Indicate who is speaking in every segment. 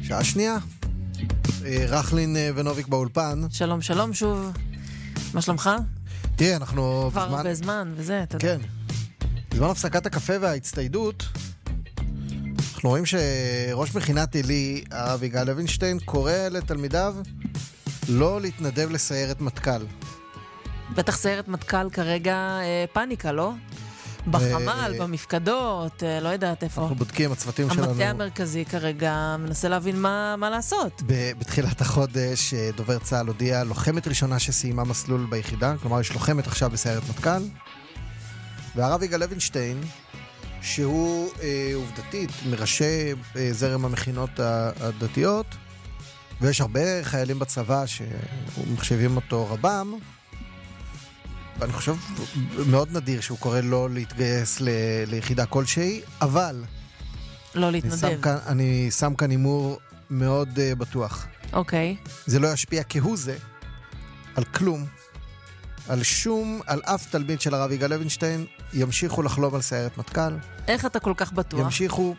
Speaker 1: שעה שנייה. רחלין ונוביק באולפן.
Speaker 2: שלום, שלום שוב. מה שלומך?
Speaker 1: תראה, אנחנו
Speaker 2: כבר הרבה זמן וזה, אתה יודע.
Speaker 1: כן. בזמן הפסקת הקפה וההצטיידות, אנחנו רואים שראש מכינת עלי, הרב יגאל לוינשטיין, קורא לתלמידיו לא להתנדב לסיירת מטכ"ל.
Speaker 2: בטח סיירת מטכ"ל כרגע פאניקה, לא? בחמ"ל, במפקדות, לא יודעת איפה.
Speaker 1: אנחנו בודקים, הצוותים שלנו.
Speaker 2: המטה המרכזי כרגע מנסה להבין מה לעשות.
Speaker 1: בתחילת החודש דובר צה"ל הודיע לוחמת ראשונה שסיימה מסלול ביחידה, כלומר יש לוחמת עכשיו בסיירת מטכ"ל, והרב יגאל לוינשטיין, שהוא עובדתית מראשי זרם המכינות הדתיות, ויש הרבה חיילים בצבא שמחשבים אותו רבם, ואני חושב מאוד נדיר שהוא קורא לו להתגייס ליחידה כלשהי, אבל
Speaker 2: לא להתנדב.
Speaker 1: אני שם כאן אימור מאוד בטוח.
Speaker 2: אוקיי.
Speaker 1: זה לא ישפיע כהוא זה על כלום, על אף תלמיד של הרב יגאל לוינשטיין. ימשיכו לחלום על סיירת מטכ"ל.
Speaker 2: איך אתה כל כך בטוח?
Speaker 1: ימשיכו.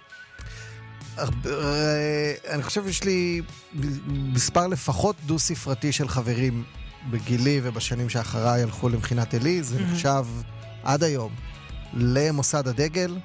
Speaker 1: אני חושב יש לי מספר לפחות דו-ספרתי של חברים בגילי ובשנים שאחריי הלכו למכינת עלי. זה נחשב עד היום למוסד הדגל,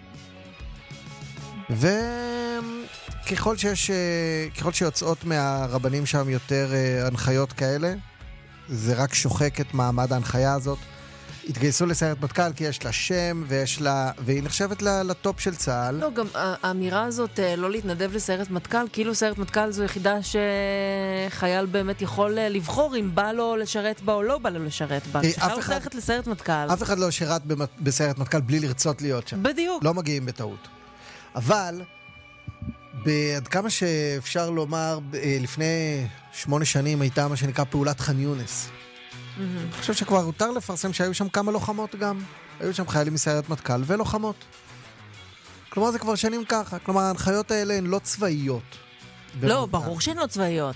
Speaker 1: וככל שיוצאות מהרבנים שם יותר הנחיות כאלה, זה רק שוחק את מעמד ההנחיה הזאת. התגייסו לסיירת מטכ"ל כי יש לה שם והיא נחשבת לטופ של צה"ל.
Speaker 2: לא, גם האמירה הזאת לא להתנדב לסיירת מטכ"ל, כאילו סיירת מטכ"ל זו יחידה שחייל באמת יכול לבחור אם בא לו לשרת בה או לא בא לו לשרת בה. כשחייל רוצה ללכת לסיירת מטכ"ל,
Speaker 1: אף אחד לא שירת בסיירת מטכ"ל בלי לרצות להיות שם.
Speaker 2: בדיוק.
Speaker 1: לא מגיעים בטעות. אבל עד כמה שאפשר לומר, לפני 8 שנים הייתה מה שנקרא פעולת ח'אן יונס. אני חושב שכבר הותר לפרסם שהיו שם כמה לוחמות גם. היו שם חיילים מסיירת מטכ"ל ולוחמות. כלומר זה כבר שנים ככה. כלומר ההנחיות האלה הן לא צבאיות.
Speaker 2: לא, ברור שהן לא צבאיות.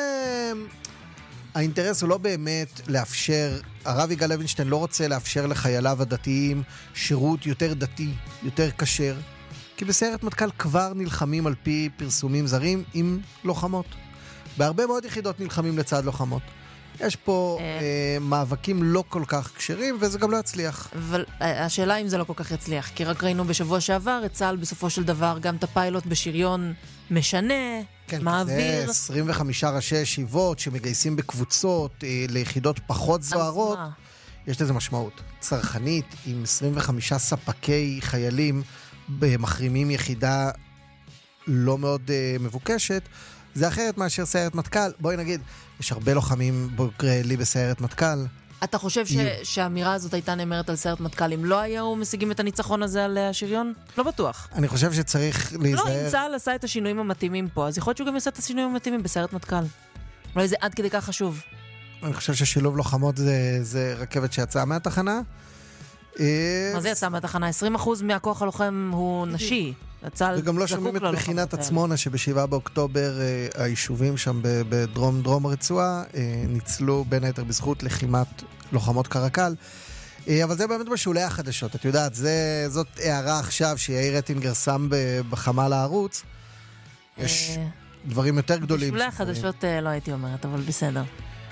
Speaker 1: האינטרס הוא לא באמת לאפשר, הרב יגאל לוינשטיין לא רוצה לאפשר לחייליו הדתיים שירות יותר דתי, יותר כשר, כי בסיירת מטכ"ל כבר נלחמים על פי פרסומים זרים עם לוחמות. בהרבה מאוד יחידות נלחמים לצד לוחמות. יש פה מאבקים לא כל כך קשרים, וזה גם לא יצליח.
Speaker 2: אבל השאלה אם זה לא כל כך יצליח, כי רק ראינו בשבוע שעבר, את צה"ל בסופו של דבר גם את הפיילוט בשריון משנה,
Speaker 1: כן,
Speaker 2: מעביר.
Speaker 1: זה 25 ראשי ישיבות שמגייסים בקבוצות ליחידות פחות זוהרות. יש לזה משמעות צרכנית, עם 25 ספקי חיילים מחרימים יחידה לא מאוד מבוקשת, זה אחרת מאשר סיירת מטכ"ל. בואי נגיד, יש הרבה לוחמים בוגרי לי בסיירת מטכ"ל.
Speaker 2: אתה חושב שהאמירה הזאת הייתה נאמרת על סיירת מטכ"ל אם לא היו משיגים את הניצחון הזה על השריון? לא בטוח.
Speaker 1: אני חושב שצריך להיזהר.
Speaker 2: לא, אם צה"ל עשה את השינויים המתאימים פה, אז יכול להיות שהוא גם יעשה את השינויים המתאימים בסיירת מטכ"ל. אולי זה עד כדי כך חשוב.
Speaker 1: אני חושב ששילוב לוחמות זה רכבת שיצאה מהתחנה.
Speaker 2: מה זה יצא מהתחנה? 20% מהכוח הלוחם הוא נשי.
Speaker 1: וגם לא שומעים את מכינת עצמונה שב7 באוקטובר היישובים שם בדרום הרצועה ניצלו בין היתר בזכות לחימת לוחמות קרקל. אבל זה באמת בשולי החדשות. את יודעת, זאת הערה עכשיו שיאיר רטינגר שם בחמ"ל הערוץ. יש דברים יותר גדולים.
Speaker 2: בשולי החדשות לא הייתי אומרת, אבל בסדר.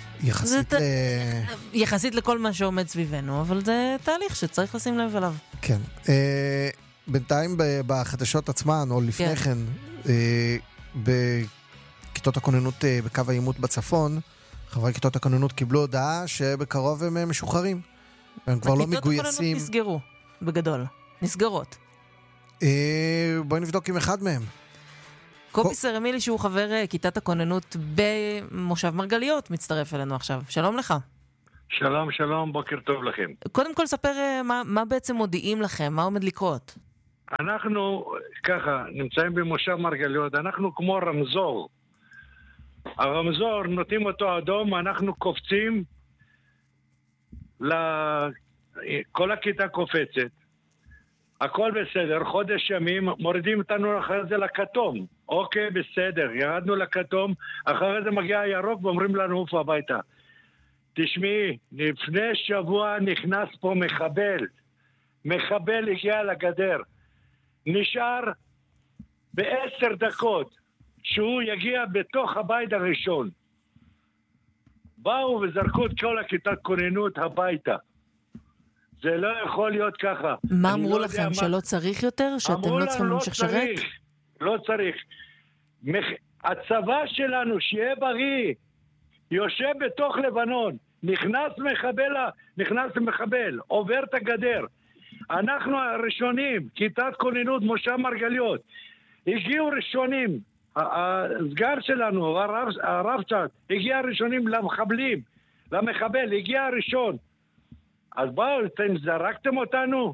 Speaker 1: יחסית
Speaker 2: יחסית לכל מה שעומד סביבנו, אבל זה תהליך שצריך לשים לב אליו.
Speaker 1: כן. בינתיים בחדשות עצמן, או לפני כן, בכיתות הכוננות בקו העימות בצפון, חברי כיתות הכוננות קיבלו הודעה שבקרוב הם משוחררים. הם כבר לא מגויסים.
Speaker 2: הכיתות הכוננות נסגרו, בגדול. נסגרות.
Speaker 1: בואי נבדוק עם אחד מהם.
Speaker 2: קופי סרמילי, שהוא חבר כיתת הכוננות במושב מרגליות, מצטרף אלינו עכשיו. שלום לך.
Speaker 3: שלום, שלום, בוקר טוב לכם.
Speaker 2: קודם כל ספר מה בעצם מודיעים לכם, מה עומד לקרות?
Speaker 3: אנחנו ככה נמצאים במושב מרגליות, אנחנו כמו רמזור. הרמזור נותנים אותו אדום, אנחנו קופצים, כל הכיתה קופצת, הכל בסדר, חודש ימים, מורידים אותנו אחרי זה לכתום. אוקיי, בסדר, ירדנו לכתום, אחרי זה מגיע הירוק ואומרים לנו אוף הביתה. תשמעי, לפני שבוע נכנס פה מחבל הגיע לגדר, נשאר ב10 דקות, שהוא יגיע בתוך הבית הראשון. באו וזרקו את כל הכיתת כוננות הביתה. זה לא יכול להיות ככה.
Speaker 2: מה אמרו לכם, שלא צריך יותר? שאתם לא צריכים לשרת?
Speaker 3: לא צריך. הצבא שלנו, שיהיה בריא, יושב בתוך לבנון, נכנס מחבל, עובר את הגדר. אנחנו הראשונים, כיתת כוננות, מושב מרגליות, הגיעו ראשונים, הסגן שלנו, הרב צ'אט, הגיע ראשונים למחבל, הגיע הראשון. אז באו, אתם זרקתם אותנו?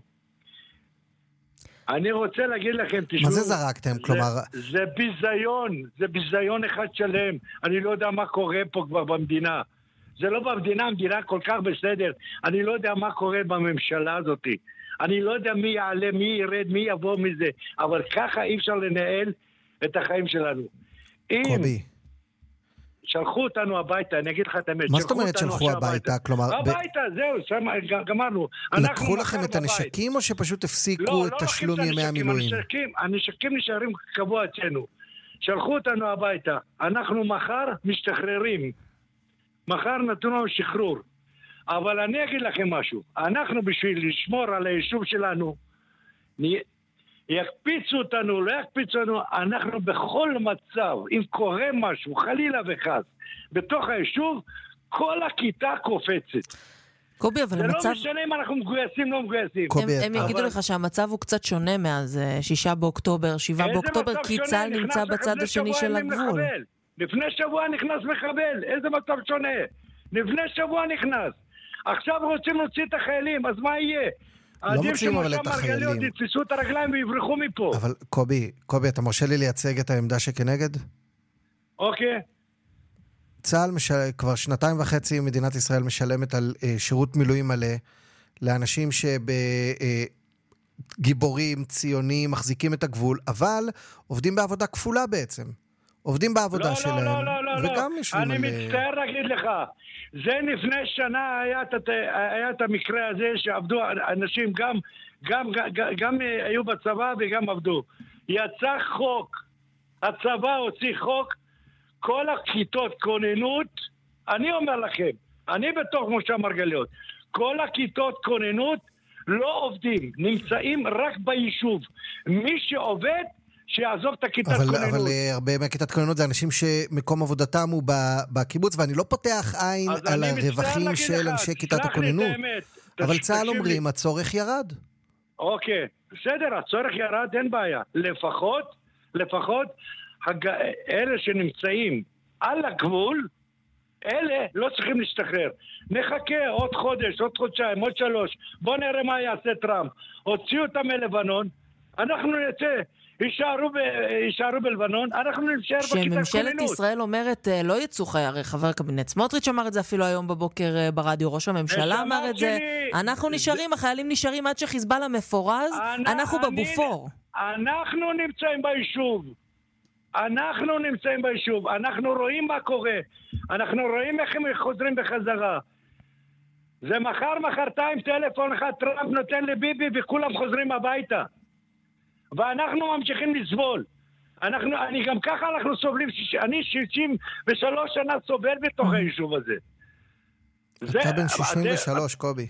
Speaker 3: אני רוצה להגיד לכם, תשמעו.
Speaker 1: מה זה זרקתם? כלומר...
Speaker 3: זה ביזיון אחד שלם. אני לא יודע מה קורה פה כבר במדינה. זה לא במדינה, המדינה כל כך בסדר. אני לא יודע מה קורה בממשלה הזאת. אני לא יודע מי יעלה, מי ירד, מי יבוא מזה. אבל ככה אי אפשר לנהל את החיים שלנו.
Speaker 1: קובי.
Speaker 3: שלחו אותנו הביתה, אני אגיד לך את האמת.
Speaker 1: מה זאת אומרת שלחו הביתה? כלומר...
Speaker 3: הביתה, זהו, גמרנו.
Speaker 1: לקחו לכם את הנשקים או שפשוט הפסיקו את תשלום ימי המילואים?
Speaker 3: הנשקים נשארים קבוע אצלנו. שלחו אותנו הביתה. אנחנו מחר משתחררים. מחר נתנו לנו שחרור. אבל אני אגיד לכם משהו. אנחנו בשביל לשמור על היישוב שלנו, יקפיצו אותנו, לא יקפיצו אותנו, אנחנו בכל מצב, אם קורה משהו, חלילה וחס, בתוך היישוב, כל הכיתה קופצת.
Speaker 2: קובי, אבל המצב...
Speaker 3: זה לא משנה אם אנחנו מגויסים, לא מגויסים.
Speaker 2: הם יגידו לך שהמצב הוא קצת שונה מאז 6 באוקטובר, 7 באוקטובר, כי צה"ל נמצא בצד השני של הגבול.
Speaker 3: לפני שבוע נכנס מחבל, איזה מצב שונה? לפני שבוע נכנס. עכשיו רוצים להוציא את החיילים, אז מה יהיה?
Speaker 1: לא מוצאים אבל את החיילים.
Speaker 3: יתפסו את הרגליים ויברחו מפה.
Speaker 1: אבל קובי, אתה מרשה לי לייצג את העמדה שכנגד?
Speaker 3: אוקיי.
Speaker 1: צה"ל כבר 2.5 מדינת ישראל משלמת על שירות מילואים מלא לאנשים גיבורים, ציונים, מחזיקים את הגבול, אבל עובדים בעבודה כפולה בעצם. עובדים בעבודה שלהם. וגם משלים
Speaker 3: אני מצטער להגיד לך, זה לפני שנה היה את המקרה הזה שעבדו אנשים גם היו בצבא וגם עבדו. יצא חוק, הצבא הוציא חוק, כל הכיתות כוננות, אני אומר לכם, אני בתוך מושב מרגליות, כל הכיתות כוננות לא עובדים, נמצאים רק ביישוב. מי שעובד שיעזוב את הכיתת כוננות.
Speaker 1: אבל הרבה מהכיתת כוננות זה אנשים שמקום עבודתם הוא בקיבוץ, ואני לא פותח עין על הרווחים של אנשי כיתת הכוננות. אבל צה"ל אומרים, הצורך ירד.
Speaker 3: אוקיי, בסדר, הצורך ירד, אין בעיה. לפחות אלה שנמצאים על הגבול, אלה לא צריכים להשתחרר. נחכה עוד חודש, עוד חודשיים, עוד 3. בוא נראה מה יעשה טראמפ. הוציאו אותם מלבנון, אנחנו נצא. יישארו בלבנון, אנחנו נשאר בכיתת כוננות.
Speaker 2: שממשלת ישראל אומרת, לא יצאו חיירי, חבר הקבינט סמוטריץ' אמר את זה אפילו היום בבוקר ברדיו, ראש הממשלה אמר את זה, אנחנו נשארים, החיילים נשארים עד שחיזבאללה מפורז, אנחנו בבופור.
Speaker 3: אנחנו נמצאים ביישוב, אנחנו רואים מה קורה, אנחנו רואים איך הם חוזרים בחזרה. זה מחרתיים טלפון אחד, טראמפ נותן לביבי וכולם חוזרים הביתה. ואנחנו ממשיכים לסבול. אני גם ככה אנחנו סובלים, אני 63 שנה סובל בתוך היישוב הזה.
Speaker 1: אתה בן 63, קובי.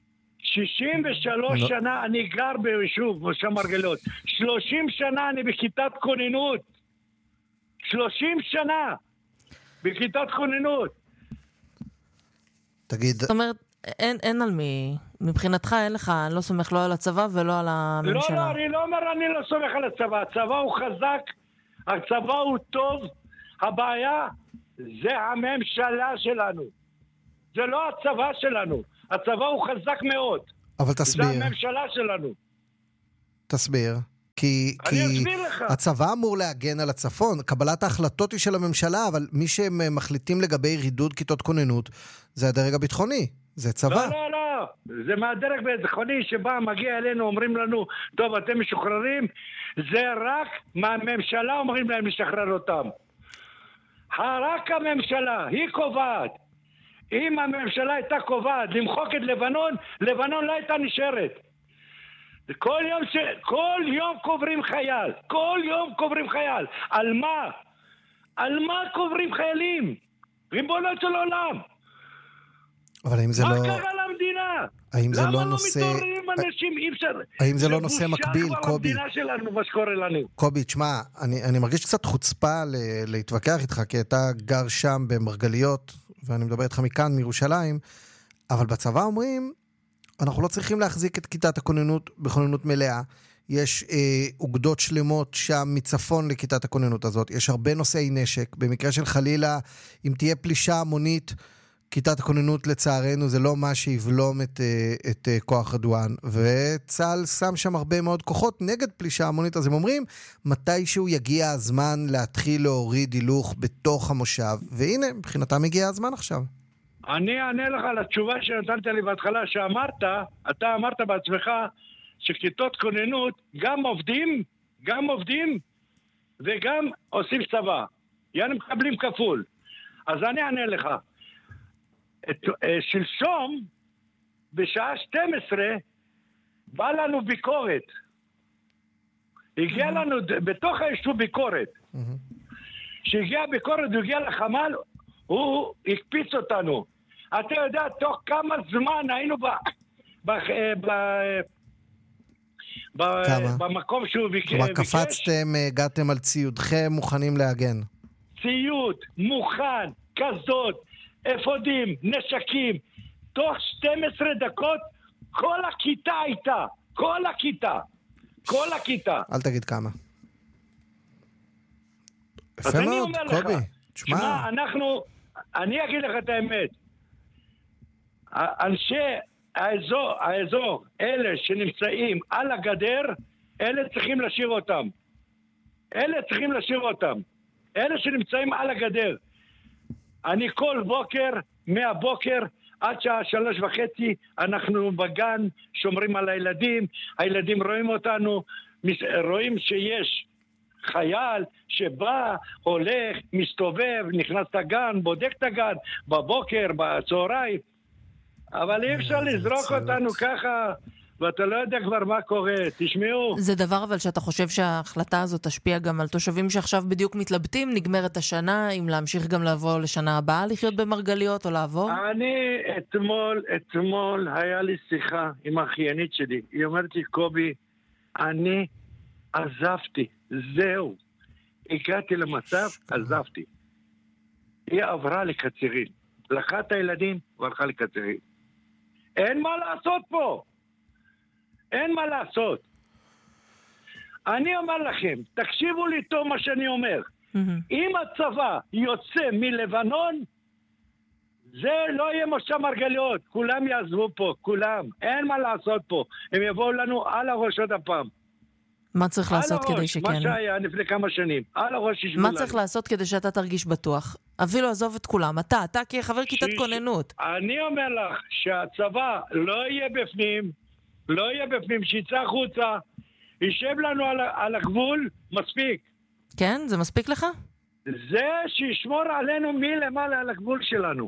Speaker 3: 63 שנה אני גר ביישוב, מושב מרגליות. 30 שנה אני בכיתת כוננות. 30 שנה בכיתת כוננות.
Speaker 1: תגיד...
Speaker 2: זאת אומרת, אין על מי... מבחינתך אין לך, אני לא סומך לא על הצבא ולא על הממשלה.
Speaker 3: לא, אני לא אומר אני לא סומך על הצבא. הצבא הוא חזק, הצבא הוא טוב. הבעיה זה הממשלה שלנו. זה לא הצבא שלנו. הצבא הוא חזק מאוד.
Speaker 1: אבל תסביר.
Speaker 3: זה הממשלה שלנו.
Speaker 1: תסביר. כי הצבא אמור להגן על הצפון. קבלת ההחלטות היא של הממשלה, אבל מי שמחליטים לגבי רידוד כיתות כוננות, זה הדרג הביטחוני. זה צבא.
Speaker 3: לא. זה מהדרג ביטחוני שבא, מגיע אלינו, אומרים לנו, טוב, אתם משוחררים. זה רק מהממשלה אומרים להם לשחרר אותם. רק הממשלה, היא קובעת. אם הממשלה הייתה קובעת למחוק את לבנון, לבנון לא הייתה נשארת. כל יום קוברים חייל. כל יום קוברים חייל. על מה? על מה קוברים חיילים? ריבונו של עולם.
Speaker 1: אבל האם זה לא...
Speaker 3: מה קרה למדינה?
Speaker 1: האם זה לא נושא...
Speaker 3: למה לא מתעוררים אנשים? אי אפשר...
Speaker 1: האם זה לא נושא מקביל,
Speaker 3: בושה כבר
Speaker 1: קובי?
Speaker 3: במדינה שלנו, מה שקורה לנו.
Speaker 1: קובי, תשמע, אני מרגיש קצת חוצפה להתווכח איתך, כי אתה גר שם במרגליות, ואני מדבר איתך מכאן, מירושלים, אבל בצבא אומרים, אנחנו לא צריכים להחזיק את כיתת הכוננות בכוננות מלאה. יש אוגדות שלמות שם מצפון לכיתת הכוננות הזאת. יש הרבה נושאי נשק. במקרה של חלילה, אם תהיה פלישה המונית, כיתת הכוננות לצערנו זה לא מה שיבלום את כוח רדואן. וצה"ל שם שם הרבה מאוד כוחות נגד פלישה המונית. אז הם אומרים, מתישהו יגיע הזמן להתחיל להוריד הילוך בתוך המושב. והנה, מבחינתם הגיע הזמן עכשיו.
Speaker 3: אני אענה לך על התשובה שנתנת לי בהתחלה, אתה אמרת בעצמך שכיתות כוננות גם עובדים וגם עושים צבא. יעני מקבלים כפול. אז אני אענה לך. שלשום, בשעה 12, בא לנו ביקורת. הגיע לנו בתוך היישוב ביקורת. כשהגיעה ביקורת, הוא הגיע לחמ"ל, הוא הקפיץ אותנו. אתה יודע, תוך כמה זמן היינו במקום שהוא ביקש.
Speaker 1: כלומר, קפצתם, הגעתם על ציודכם, מוכנים להגן.
Speaker 3: ציוד, מוכן, כזאת, אפודים, נשקים. תוך 12 דקות, כל הכיתה הייתה. כל הכיתה.
Speaker 1: אל תגיד כמה.
Speaker 3: אז אני אומר לך,
Speaker 1: תשמע,
Speaker 3: אני אגיד לך את האמת. אנשי האזור, אלה שנמצאים על הגדר, אלה צריכים להשאיר אותם. אלה שנמצאים על הגדר. אני כל בוקר, מהבוקר עד שעה 3:30, אנחנו בגן, שומרים על הילדים, הילדים רואים אותנו, רואים שיש חייל שבא, הולך, מסתובב, נכנס את הגן, בודק את הגן, בבוקר, בצהריים, אבל אי אפשר לזרוק אותנו ככה, ואתה לא יודע כבר מה קורה, תשמעו.
Speaker 2: זה דבר אבל שאתה חושב שההחלטה הזאת תשפיע גם על תושבים שעכשיו בדיוק מתלבטים, נגמרת השנה, אם להמשיך גם לבוא לשנה הבאה לחיות במרגליות או לעבור?
Speaker 3: אני אתמול היה לי שיחה עם האחיינית שלי, היא אומרת לי, קובי, אני עזבתי, זהו. הגעתי למצב, עזבתי. היא עברה לקצירים. לקחה את הילדים והלכה לקצירים. אין מה לעשות פה. אין מה לעשות. אני אומר לכם, תקשיבו לי טוב מה שאני אומר. אם הצבא יוצא מלבנון, זה לא יהיה מושב מרגליות. כולם יעזבו פה, כולם. אין מה לעשות פה. הם יבואו לנו על הראש עוד הפעם.
Speaker 2: מה צריך לעשות כדי שכן?
Speaker 3: מה שהיה לפני כמה שנים. על הראש ישבו
Speaker 2: לנו.
Speaker 3: מה
Speaker 2: צריך לעשות כדי שאתה תרגיש בטוח? אפילו עזוב את כולם. אתה כחבר כיתת כוננות.
Speaker 3: אני אומר לך שהצבא לא יהיה בפנים, שיצא החוצה, יישב לנו על הגבול, מספיק.
Speaker 2: כן? זה מספיק לך?
Speaker 3: זה שישמור עלינו מלמעלה על הגבול שלנו.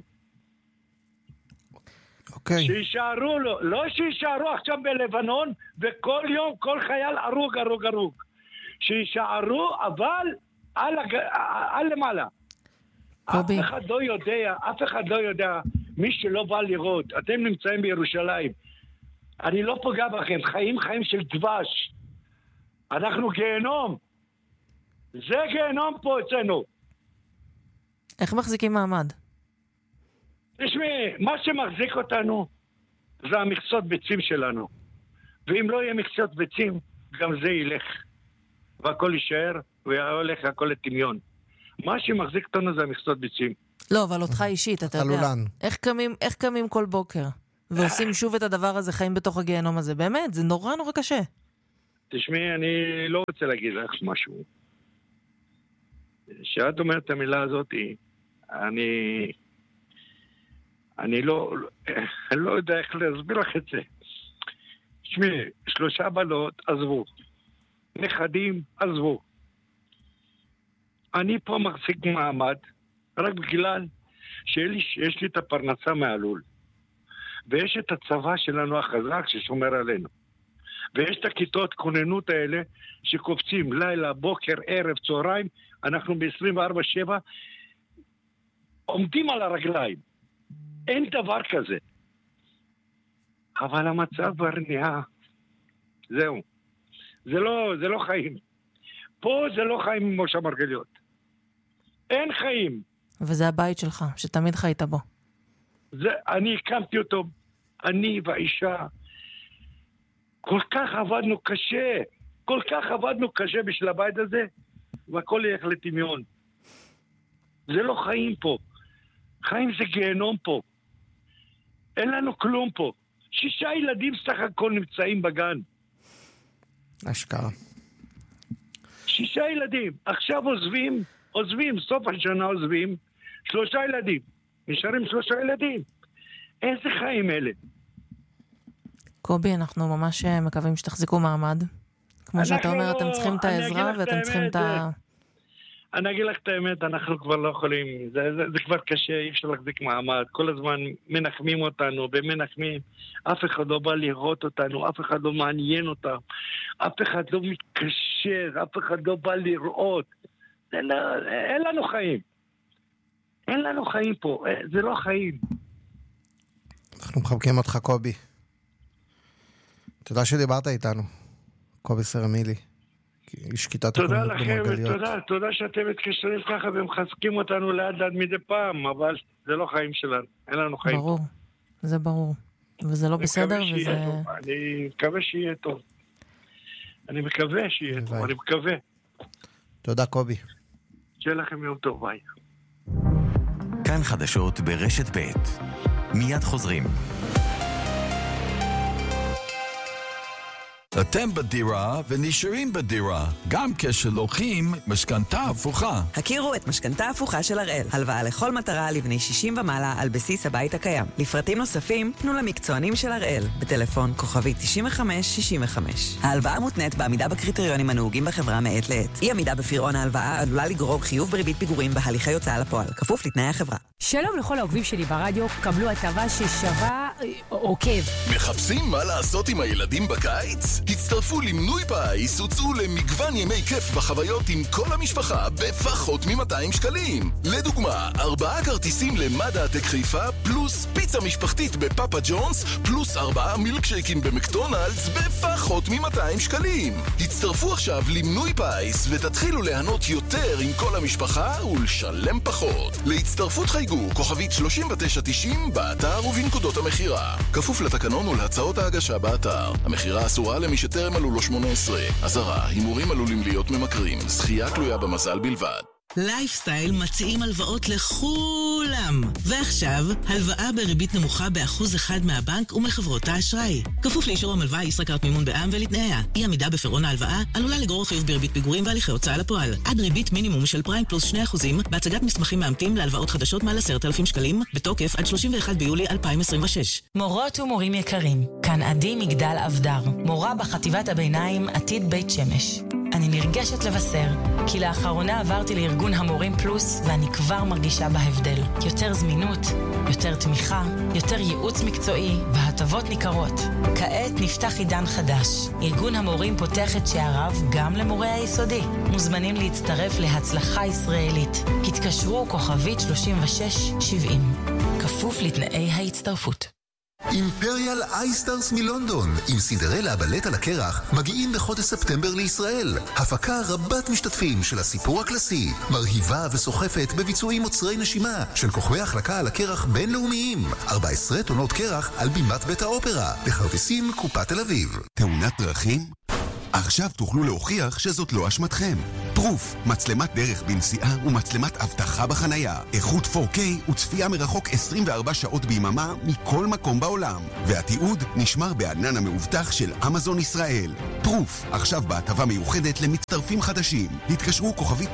Speaker 1: אוקיי.
Speaker 3: שישארו לו, לא שישארו עכשיו בלבנון, וכל יום כל חייל הרוג. שישארו, אבל על למעלה.
Speaker 2: קובי.
Speaker 3: אף אחד לא יודע, מי שלא בא לראות, אתם נמצאים בירושלים, אני לא פוגע בכם, חיים של דבש. אנחנו גיהנום. זה גיהנום פה אצלנו.
Speaker 2: איך מחזיקים מעמד?
Speaker 3: תשמעי, מה שמחזיק אותנו זה המכסות ביצים שלנו. ואם לא יהיה מכסות ביצים, גם זה ילך. והכל יישאר, והולך הכל לטמיון. מה שמחזיק אותנו זה המכסות ביצים.
Speaker 2: לא, אבל אותך אישית, אתה יודע.
Speaker 1: חלולן.
Speaker 2: איך קמים כל בוקר? ועושים שוב את הדבר הזה, חיים בתוך הגיהנום הזה. באמת, זה נורא קשה.
Speaker 3: תשמעי, אני לא רוצה להגיד לך משהו. כשאת אומרת את המילה הזאת, אני לא יודע איך להסביר לך את זה. תשמעי, 3 בנות עזבו. נכדים עזבו. אני פה מחזיק מעמד, רק בגלל שיש לי את הפרנסה מהלול. ויש את הצבא שלנו החזק ששומר עלינו. ויש את הכיתות כוננות האלה שקופצים לילה, בוקר, ערב, צהריים, אנחנו ב-24/7 עומדים על הרגליים. אין דבר כזה. אבל המצב כבר נהיה, זהו. זה לא חיים. פה זה לא חיים ממושב מרגליות. אין חיים.
Speaker 2: וזה הבית שלך, שתמיד חיית בו.
Speaker 3: אני הקמתי אותו, אני והאישה. כל כך עבדנו קשה בשביל הבית הזה, והכל ילך לטמיון. זה לא חיים פה. חיים זה גיהנום פה. אין לנו כלום פה. 6 ילדים סך הכל נמצאים בגן.
Speaker 1: אשכרה.
Speaker 3: 6 ילדים. עכשיו עוזבים, סוף השנה עוזבים. 3 ילדים. נשארים 3 ילדים. איזה חיים אלה?
Speaker 2: קובי, אנחנו ממש מקווים שתחזיקו מעמד. כמו שאתה אומר, אתם צריכים את העזרה ואתם צריכים את ה...
Speaker 3: אני אגיד לך את האמת, אנחנו כבר לא יכולים, זה כבר קשה, אי אפשר להחזיק מעמד, כל הזמן מנחמים אותנו, ומנחמים, אף אחד לא בא לראות אותנו, אף אחד לא מעניין אותם, אף אחד לא מתקשר, אף אחד לא בא לראות, אין לנו חיים פה, זה לא חיים.
Speaker 1: אנחנו מחבקים אותך, קובי. תודה שדיברת איתנו, קובי סרמילי.
Speaker 3: תודה לכם, תודה שאתם מתקשרים ככה ומחזקים אותנו לאט מדי פעם, אבל זה לא חיים שלנו, אין לנו חיים.
Speaker 2: ברור, זה ברור, וזה לא בסדר, וזה...
Speaker 3: אני מקווה שיהיה טוב. אני מקווה שיהיה טוב, אני מקווה.
Speaker 1: תודה, קובי.
Speaker 3: שיהיה לכם יום טוב, ביי.
Speaker 4: כאן חדשות ברשת ב' מיד חוזרים.
Speaker 5: אתם בדירה ונשארים בדירה, גם כשלוקחים משכנתה הפוכה.
Speaker 6: הכירו את משכנתה הפוכה של הראל. הלוואה לכל מטרה לבני 60 ומעלה על בסיס הבית הקיים. לפרטים נוספים, פנו למקצוענים של הראל. בטלפון כוכבי 9565. ההלוואה מותנית בעמידה בקריטריונים הנהוגים בחברה מעת לעת. אי עמידה בפירעון ההלוואה עלולה לגרור חיוב בריבית פיגורים בהליכי הוצאה לפועל, כפוף לתנאי החברה.
Speaker 7: שלום לכל העוקבים שלי ברדיו, קבלו הטבה ששווה עוקב.
Speaker 5: מחפשים מה לעשות עם הילדים בקיץ? הצטרפו למנוי פיס, הוצאו למגוון ימי כיף וחוויות עם כל המשפחה בפחות מ-200 שקלים. לדוגמה, 4 כרטיסים למדע טק חיפה, פלוס פיצה משפחתית בפאפה ג'ונס, פלוס 4 מילקשייקים במקדונלדס בפחות מ-200 שקלים. הצטרפו עכשיו למנוי פיס ותתחילו ליהנות יותר עם כל המשפחה ולשלם פחות. להצטרפות חייגו כוכבית 3990 באתר ובנקודות המחירה. כפוף לתקנון ולהצעות ההגשה באתר. המחירה אסורה למי שטרם עלו לו 18. אזהרה, הימורים עלולים להיות ממכרים. זכייה תלויה במזל בלבד.
Speaker 8: לייפסטייל מציעים הלוואות לכולם. ועכשיו, הלוואה בריבית נמוכה ב1% מהבנק ומחברות האשראי. כפוף לאישור המלווה, ישראכרט מימון בע"מ ולתנאיה. אי עמידה בפירעון ההלוואה עלולה לגרור חיוב בריבית פיגורים והליכי הוצאה לפועל. עד ריבית מינימום של פריים פלוס 2% בהצגת מסמכים מאמתים להלוואות חדשות מעל 10,000 שקלים, בתוקף עד 31 ביולי 2026.
Speaker 7: מורות ומורים יקרים, כאן עדי מגדל אבדר, מורה בחטיבת הביניים עתיד בית שמש. אני נרגשת לבשר, כי לאחרונה עברתי לארגון המורים פלוס, ואני כבר מרגישה בהבדל. יותר זמינות, יותר תמיכה, יותר ייעוץ מקצועי, והטבות ניכרות. כעת נפתח עידן חדש. ארגון המורים פותח את שעריו גם למורי היסודי. מוזמנים להצטרף להצלחה ישראלית. התקשרו כוכבית 3670. כפוף לתנאי ההצטרפות.
Speaker 9: אימפריאל אייסטארס מלונדון עם סינדרלה הבלט על הקרח מגיעים בחודש ספטמבר לישראל. הפקה רבת משתתפים של הסיפור הקלאסי, מרהיבה וסוחפת בביצועים מוצרי נשימה של כוכבי החלקה על הקרח בינלאומיים. 14 טונות קרח על בימת בית האופרה, בכרטיסים קופת תל אביב.
Speaker 10: תאונת דרכים? עכשיו תוכלו להוכיח שזאת לא אשמתכם. פרוף, מצלמת דרך בנסיעה ומצלמת אבטחה בחנייה. איכות 4K וצפייה מרחוק 24 שעות ביממה מכל מקום בעולם. והתיעוד נשמר בענן המאובטח של אמזון ישראל. פרוף, עכשיו בהטבה מיוחדת למצטרפים חדשים. התקשרו כוכבית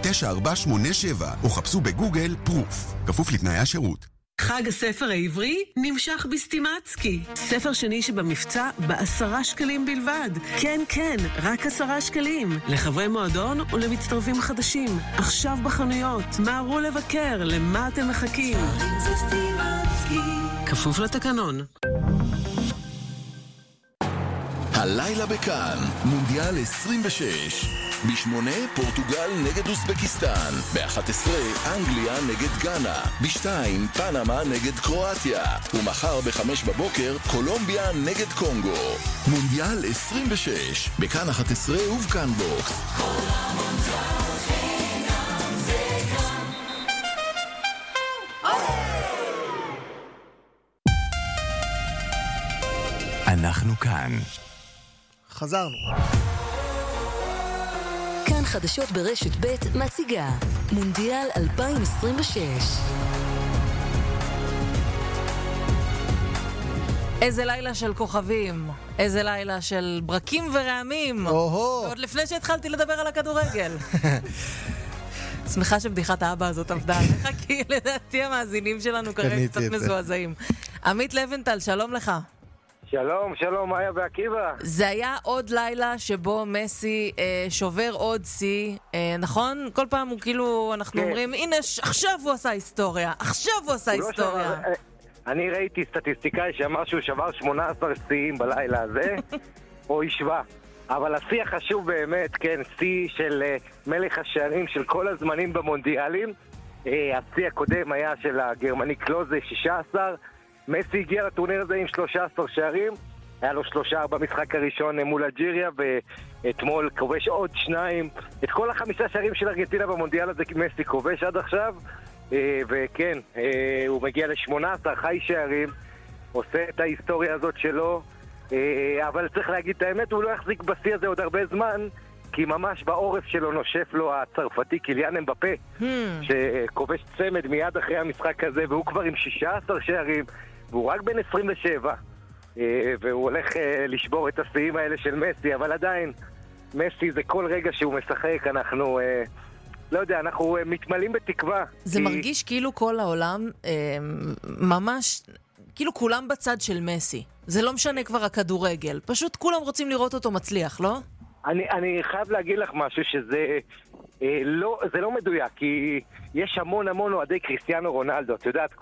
Speaker 10: 9487 או חפשו בגוגל פרוף. כפוף לתנאי השירות.
Speaker 8: חג הספר העברי נמשך בסטימצקי. ספר שני שבמבצע ב10 שקלים בלבד. כן, כן, רק 10 שקלים. לחברי מועדון ולמצטרפים חדשים. עכשיו בחנויות. מהרו לבקר, למה אתם מחכים? כפוף לתקנון.
Speaker 5: הלילה בכאן, מונדיאל 26. ב-8 פורטוגל נגד אוזבקיסטן, ב-11 אנגליה נגד גאנה, ב-2 פנמה נגד קרואטיה, ומחר ב-5 בבוקר קולומביה נגד קונגו. מונדיאל 26 בכאן 11 ובכאן בוקס.
Speaker 4: אנחנו כאן.
Speaker 1: חזרנו.
Speaker 11: כאן חדשות ברשת ב' מציגה מונדיאל 2026.
Speaker 2: איזה לילה של כוכבים, איזה לילה של ברקים ורעמים. עוד לפני שהתחלתי לדבר על הכדורגל. שמחה שבדיחת האבא הזאת עבדה עליך, כי לדעתי המאזינים שלנו כרגע קצת מזועזעים. עמית לבנטל, שלום לך.
Speaker 12: שלום, שלום, מאיה ועקיבא.
Speaker 2: זה היה עוד לילה שבו מסי שובר עוד שיא, נכון? כל פעם הוא כאילו, אנחנו אומרים, הנה, עכשיו הוא עשה היסטוריה, עכשיו הוא עשה היסטוריה.
Speaker 12: אני ראיתי סטטיסטיקאי שאמר שהוא שבר 18 שיאים בלילה הזה, או ישבה. אבל השיא החשוב באמת, כן, שיא של מלך השערים של כל הזמנים במונדיאלים. השיא הקודם היה של הגרמני קלוזה, 16. מסי הגיע לטורניר הזה עם 13 שערים, היה לו 3 במשחק הראשון מול אלג'יריה, ואתמול כובש עוד 2. את כל 5 שערים של ארגנטינה במונדיאל הזה מסי כובש עד עכשיו, וכן, הוא מגיע ל-18 חי שערים, עושה את ההיסטוריה הזאת שלו, אבל צריך להגיד את האמת, הוא לא יחזיק בשיא הזה עוד הרבה זמן, כי ממש בעורף שלו נושף לו הצרפתי קיליאן אמבפה, שכובש צמד מיד אחרי המשחק הזה, והוא כבר עם 16 שערים, והוא רק בן 27, והוא הולך לשבור את השיאים האלה של מסי, אבל עדיין, מסי זה כל רגע שהוא משחק, אנחנו, לא יודע, אנחנו מתמלאים בתקווה.
Speaker 2: זה מרגיש כאילו כל העולם, ממש, כאילו כולם בצד של מסי. זה לא משנה כבר הכדורגל, פשוט כולם רוצים לראות אותו מצליח, לא?
Speaker 12: אני חייב להגיד לך משהו שזה זה לא מדויק, כי יש המון אוהדי קריסטיאנו רונלדו. את יודעת,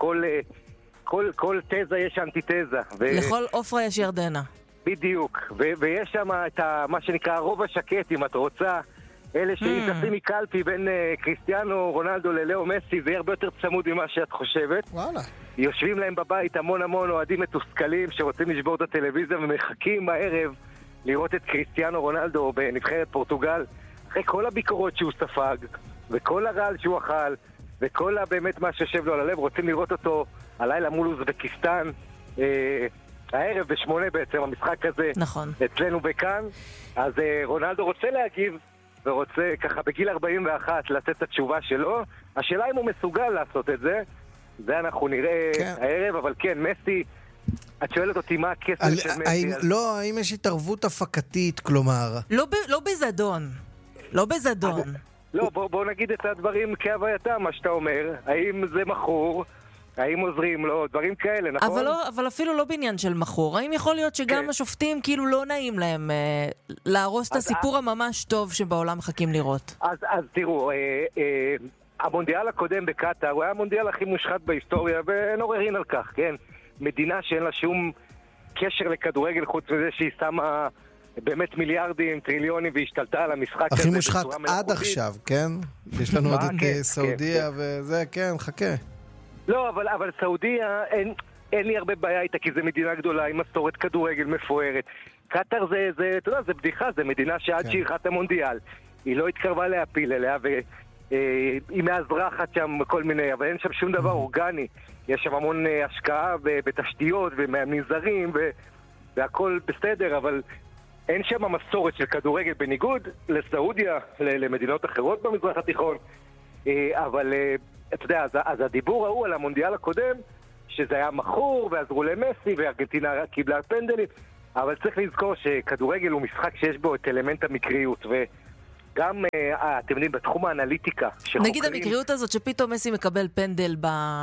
Speaker 12: כל תזה יש אנטיתזה.
Speaker 2: לכל אופרה יש ירדנה.
Speaker 12: בדיוק. ויש שם את מה שנקרא הרוב השקט, אם את רוצה. אלה שיתעשים מקלפי בין קריסטיאנו רונלדו ללאו מסי, זה הרבה יותר צמוד ממה שאת חושבת.
Speaker 1: וואלה.
Speaker 12: יושבים להם בבית המון אוהדים מתוסכלים שרוצים לשבור את הטלוויזיה ומחכים בערב לראות את קריסטיאנו רונלדו בנבחרת פורטוגל, אחרי כל הביקורות שהוא ספג, וכל הרעל שהוא אכל, וכל באמת מה שיושב לו על הלב, רוצים לראות אותו הלילה מול אוזבקיסטן, הערב ב8 בעצם, המשחק הזה,
Speaker 2: נכון.
Speaker 12: אצלנו בכאן. אז רונלדו רוצה להגיב, ורוצה ככה בגיל 41 לתת את התשובה שלו. השאלה אם הוא מסוגל לעשות את זה, זה אנחנו נראה הערב, אבל כן, מסי, את שואלת אותי מה הכסף של מסי?
Speaker 1: לא, האם יש התערבות הפקתית, כלומר?
Speaker 2: לא בזדון. לא בזדון.
Speaker 12: לא, בוא נגיד את הדברים כהווייתם, מה שאתה אומר. האם זה מכור? האם עוזרים לו? דברים כאלה, נכון?
Speaker 2: אבל אפילו לא בעניין של מכור. האם יכול להיות שגם השופטים כאילו לא נעים להם להרוס את הסיפור הממש טוב שבעולם מחכים לראות?
Speaker 12: אז תראו, המונדיאל הקודם בקטר, הוא היה המונדיאל הכי מושחת בהיסטוריה, ואין עוררין על כך, כן? מדינה שאין לה שום קשר לכדורגל חוץ מזה שהיא שמה באמת מיליארדים, טריליונים, והשתלטה על המשחק הזה.
Speaker 1: הכי מושחת עד עכשיו, כן? יש לנו עוד את סעודיה וזה, כן, חכה.
Speaker 12: לא, אבל סעודיה, אין לי הרבה בעיה איתה, כי זו מדינה גדולה עם מסורת כדורגל מפוארת. קטר זה, אתה יודע, זה בדיחה, זה מדינה שעד שהיא חת המונדיאל, היא לא התקרבה להפיל אליה, והיא מאזרחת שם כל מיני, אבל אין שם שום דבר אורגני. יש שם המון השקעה בתשתיות ומנזרים, והכל בסדר, אבל אין שם מסורת של כדורגל בניגוד לסעודיה, למדינות אחרות במזרח התיכון. אבל אתה יודע, אז הדיבור ההוא על המונדיאל הקודם, שזה היה מכור ועזרו למסי וארגנטינה קיבלה פנדלים, אבל צריך לזכור שכדורגל הוא משחק שיש בו את אלמנט המקריות, וגם, אתם יודעים, בתחום האנליטיקה שחוקרים...
Speaker 2: נגיד המקריות הזאת שפתאום מסי מקבל פנדל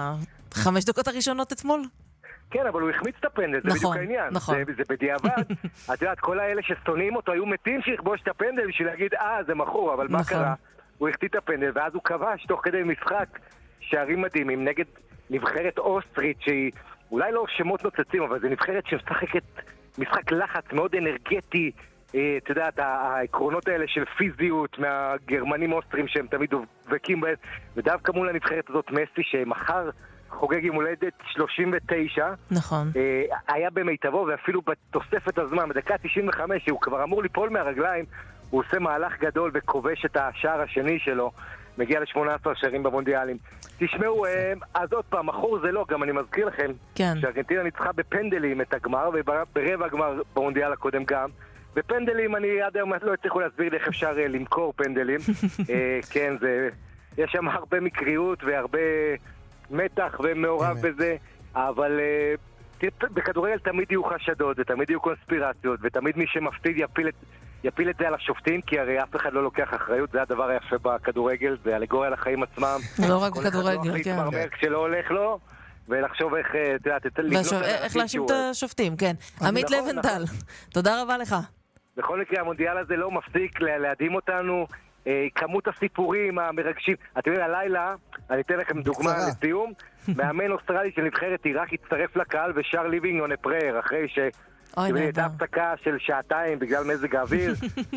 Speaker 2: ב5 דקות הראשונות אתמול?
Speaker 12: כן, אבל הוא החמיץ את הפנדל, זה בדיוק העניין. זה בדיעבד. את יודעת, כל האלה ששונאים אותו היו מתים שיכבוש את הפנדל בשביל להגיד, זה מכור, אבל מה קרה? הוא החטיא את הפנדל, ואז הוא כבש תוך כדי משחק שערים מדהימים נגד נבחרת אוסטרית, שהיא אולי לא שמות נוצצים, אבל זה נבחרת שמשחקת משחק לחץ מאוד אנרגטי, אתה יודע, העקרונות האלה של פיזיות מהגרמנים אוסטרים שהם תמיד דובקים בהם, ודווקא מול הנבחרת הזאת מסי שמחר חוגג עם הולדת 39.
Speaker 2: נכון.
Speaker 12: היה במיטבו, ואפילו בתוספת הזמן, בדקה 95, שהוא כבר אמור ליפול מהרגליים, הוא עושה מהלך גדול וכובש את השער השני שלו, מגיע ל-18 שערים במונדיאלים. תשמעו, אז עוד פעם, אחור זה לא, גם אני מזכיר לכם, שארגנטינה ניצחה בפנדלים את הגמר, וברבע הגמר במונדיאל הקודם גם. בפנדלים אני עד היום לא הצליחו להסביר לי איך אפשר למכור פנדלים. כן, יש שם הרבה מקריות והרבה מתח ומעורב בזה, אבל בכדורגל תמיד יהיו חשדות ותמיד יהיו קונספירציות, ותמיד מי שמפסיד יפיל את זה על השופטים, כי הרי אף אחד לא לוקח אחריות, זה הדבר היפה בכדורגל, זה אלגוריה לחיים עצמם.
Speaker 2: לא רק בכדורגל, כן.
Speaker 12: להתמרמר כשלא הולך לו, ולחשוב איך,
Speaker 2: איך להאשים את השופטים, כן. עמית לבנטל, תודה רבה לך.
Speaker 12: בכל מקרה, המונדיאל הזה לא מפסיק להדהים אותנו, כמות הסיפורים המרגשים. אתם יודעים, הלילה, אני אתן לכם דוגמה לסיום, מאמן אוסטרלי של נבחרת עיראק הצטרף לקהל ושר Living on a Prayer, אחרי הייתה הפסקה של שעתיים בגלל מזג האוויר,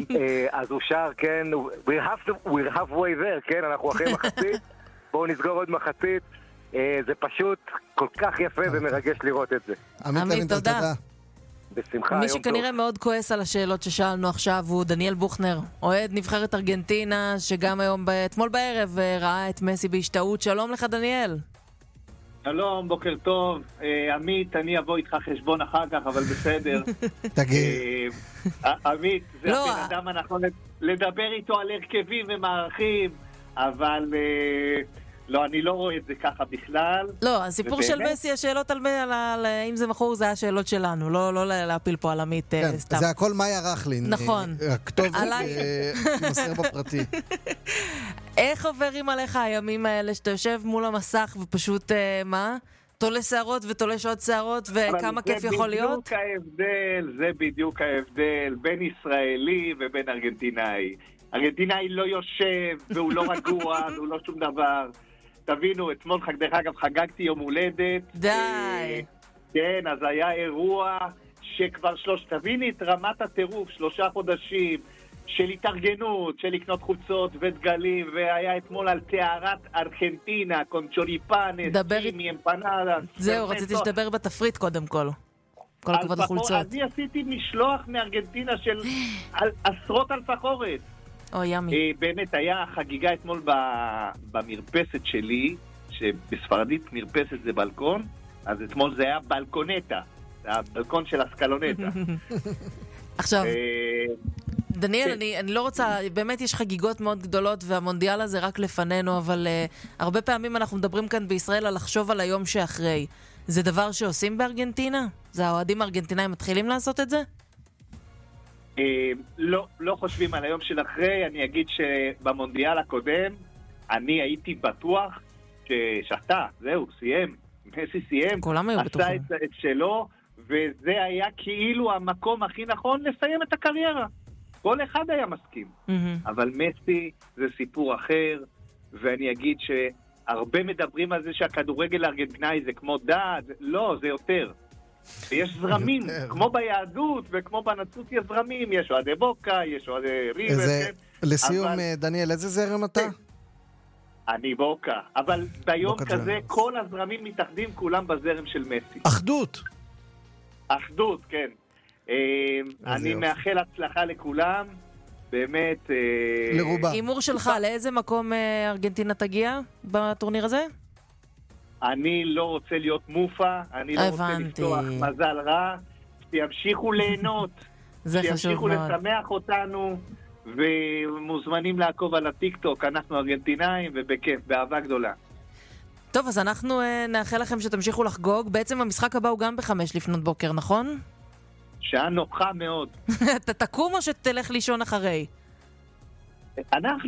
Speaker 12: אז הוא שר, כן, we're halfway there, כן, אנחנו אחרי מחצית, בואו נסגור עוד מחצית, זה פשוט כל כך יפה ומרגש לראות את זה.
Speaker 2: עמית, תודה.
Speaker 12: בשמחה,
Speaker 2: מי שכנראה מאוד כועס על השאלות ששאלנו עכשיו הוא דניאל בוכנר, אוהד נבחרת ארגנטינה, שגם אתמול בערב ראה את מסי בהשתאות. שלום לך דניאל.
Speaker 13: שלום, בוקר טוב. עמית, אני אבוא איתך חשבון אחר כך, אבל בסדר.
Speaker 1: תגיד.
Speaker 13: עמית, זה הבן אדם הנכון לדבר איתו על הרכבים ומערכים, אבל לא, אני לא רואה את זה ככה בכלל.
Speaker 2: לא, הסיפור של מסי, השאלות על אם זה מכור, זה השאלות שלנו, לא להפיל פה על עמית סתם.
Speaker 1: זה הכל מאיה רחלין.
Speaker 2: נכון.
Speaker 1: הכתובת מוסר בפרטי.
Speaker 2: איך עוברים עליך הימים האלה שאתה יושב מול המסך ופשוט, תולה שערות ותולש עוד שערות, וכמה כיף יכול להיות?
Speaker 13: זה בדיוק ההבדל בין ישראלי ובין ארגנטינאי. ארגנטינאי לא יושב, והוא לא רגוע, והוא לא שום דבר. תבינו, אתמול, דרך אגב, חגגתי יום הולדת.
Speaker 2: די.
Speaker 13: כן, אז היה אירוע שכבר תביני את רמת הטירוף, 3 חודשים של התארגנות, של לקנות חולצות ודגלים, והיה אתמול על תארת ארגנטינה, קונצ'וריפנס, קימי, אמפנדס.
Speaker 2: זהו, רציתי שתדבר בתפריט קודם כל. כל הכבוד החולצות.
Speaker 13: אני עשיתי משלוח מארגנטינה של עשרות אלפחורת.
Speaker 2: ימי.
Speaker 13: באמת היה חגיגה אתמול במרפסת שלי, שבספרדית מרפסת זה בלקון, אז אתמול זה היה בלקונטה, זה הבלקון של הסקלונטה.
Speaker 2: עכשיו, דניאל, אני לא רוצה, באמת יש חגיגות מאוד גדולות, והמונדיאל הזה רק לפנינו, אבל הרבה פעמים אנחנו מדברים כאן בישראל על לחשוב על היום שאחרי. זה דבר שעושים בארגנטינה? זה האוהדים הארגנטינאים מתחילים לעשות את זה?
Speaker 13: לא חושבים על היום של אחרי. אני אגיד שבמונדיאל הקודם אני הייתי בטוח ששתה, זהו, סיים, מסי סיים, עשה את שלו, וזה היה כאילו המקום הכי נכון לסיים את הקריירה. כל אחד היה מסכים. אבל מסי זה סיפור אחר, ואני אגיד שהרבה מדברים על זה שהכדורגל הארגנטינאי זה כמו דת, לא, זה יותר. ויש זרמים, כמו ביהדות וכמו בנצרות יש זרמים, יש אוהדי בוקה, יש אוהדי ריבר.
Speaker 1: לסיום, דניאל, איזה זרם אתה?
Speaker 13: אני בוקה, אבל ביום כזה כל הזרמים מתאחדים כולם בזרם של מסי.
Speaker 1: אחדות.
Speaker 13: אחדות, כן. אני מאחל הצלחה לכולם, באמת.
Speaker 1: לרובה.
Speaker 2: אימור שלך, לאיזה מקום ארגנטינה תגיע בטורניר הזה?
Speaker 13: אני לא רוצה להיות מופה, אני לא רוצה לפתוח מזל רע, שימשיכו ליהנות, שימשיכו לשמח אותנו, ומוזמנים לעקוב על הטיק-טוק, אנחנו ארגנטינאים, ובכיף, באהבה גדולה.
Speaker 2: טוב, אז אנחנו נאחל לכם שתמשיכו לחגוג. בעצם המשחק הבא הוא גם ב5 לפנות בוקר, נכון?
Speaker 13: שעה נוחה מאוד.
Speaker 2: אתה תקום או שתלך לישון אחרי?
Speaker 13: אנחנו